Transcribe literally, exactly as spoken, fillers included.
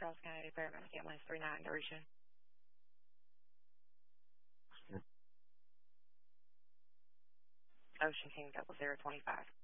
Charles County Paramedic Ambulance three nine to reach you. Ocean King double zero twenty five.